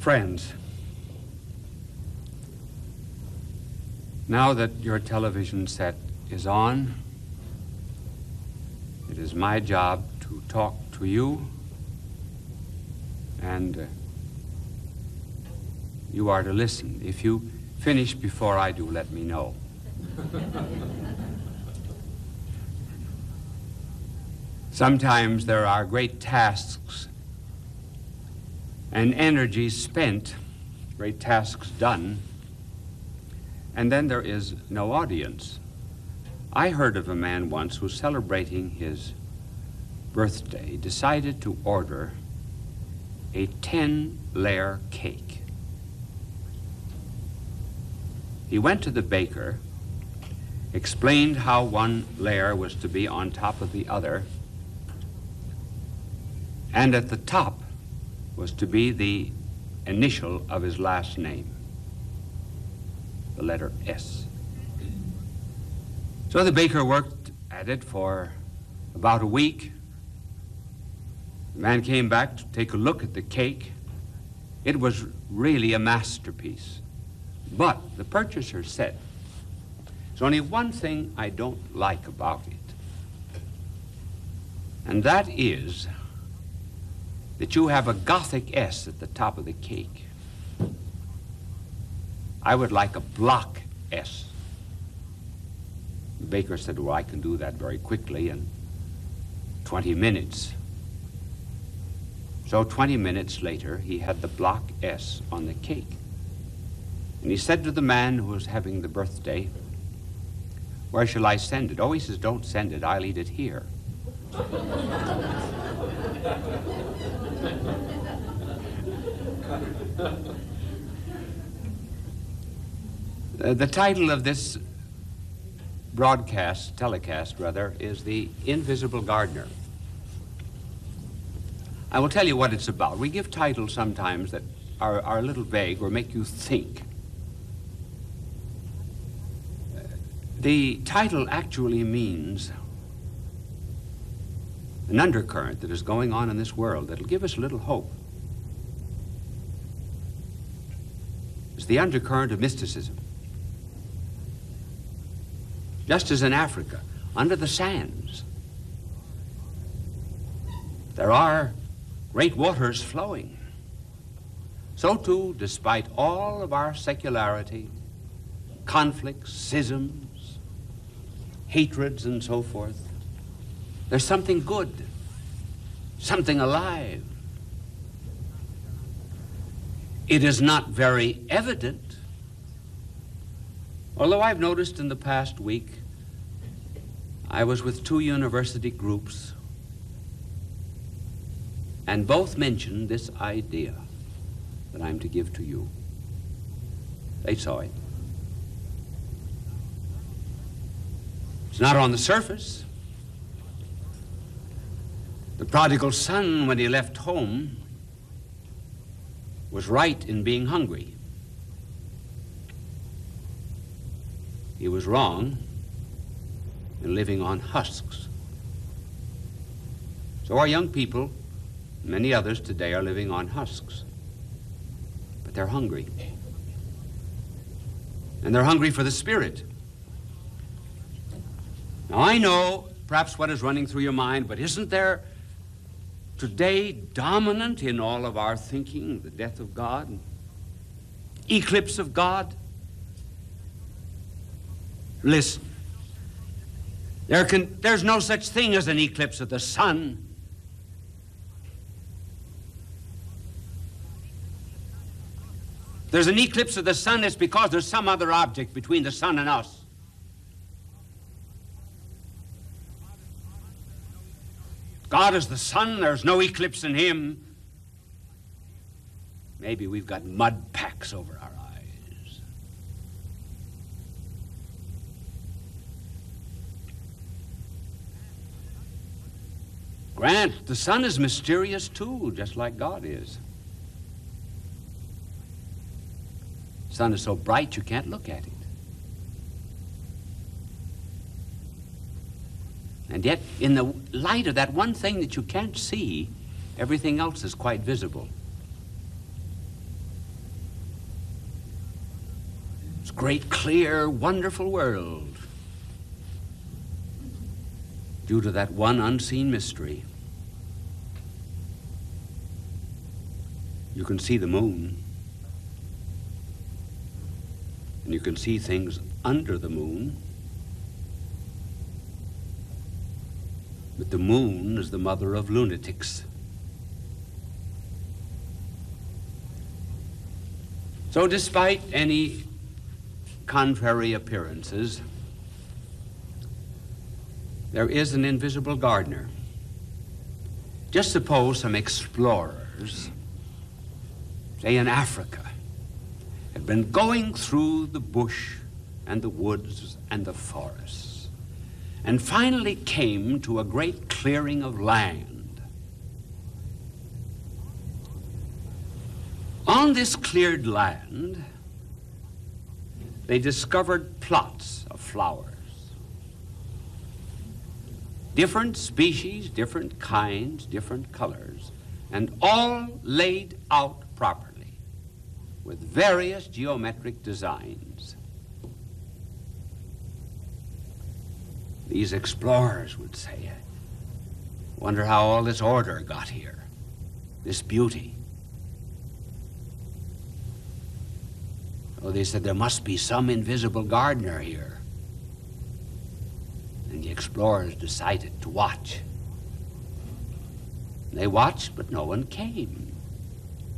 Friends, now that your television set is on, it is my job to talk to you, and you are to listen. If you finish before I do, let me know. Sometimes there are great tasks and energy spent, great tasks done, and then there is no audience. I heard of a man once who, celebrating his birthday, decided to order a 10-layer cake. He went to the baker, explained how one layer was to be on top of the other, and at the top was to be the initial of his last name, the letter S. So the baker worked at it for about a week. The man came back to take a look at the cake. It was really a masterpiece. But the purchaser said, there's only one thing I don't like about it, and that is that you have a Gothic S at the top of the cake. I would like a block S. The baker said, well, I can do that very quickly in 20 minutes. So 20 minutes later, he had the block S on the cake. And he said to the man who was having the birthday, where shall I send it? Oh, he says, don't send it, I'll eat it here. The title of this telecast, is The Invisible Gardener. I will tell you what it's about. We give titles sometimes that are a little vague or make you think. The title actually means an undercurrent that is going on in this world that'll give us a little hope. It's the undercurrent of mysticism. Just as in Africa, under the sands, there are great waters flowing. So too, despite all of our secularity, conflicts, schisms, hatreds, and so forth, there's something good, something alive. It is not very evident, although I've noticed in the past week, I was with 2 university groups, and both mentioned this idea that I'm to give to you. They saw it. It's not on the surface. The prodigal son, when he left home, was right in being hungry. He was wrong in living on husks. So our young people, many others today, are living on husks. But they're hungry. And they're hungry for the Spirit. Now, I know perhaps what is running through your mind, but isn't there today dominant in all of our thinking the death of God, eclipse of God? Listen, there's no such thing as an eclipse of the sun. There's an eclipse of the sun, it's because there's some other object between the sun and us. God is the sun, there's no eclipse in him. Maybe we've got mud packs over our eyes. Grant, the sun is mysterious too, just like God is. The sun is so bright you can't look at it. And yet, in the light of that one thing that you can't see, everything else is quite visible. great, clear, wonderful world due to that one unseen mystery. You can see the moon, and you can see things under the moon, but the moon is the mother of lunatics. So despite any contrary appearances, there is an invisible gardener. Just suppose some explorers, say in Africa, had been going through the bush and the woods and the forests, and finally came to a great clearing of land. On this cleared land, they discovered plots of flowers. Different species, different kinds, different colors, and all laid out properly with various geometric designs. These explorers would say, wonder how all this order got here, this beauty. Oh, they said there must be some invisible gardener here. And the explorers decided to watch. They watched, but no one came.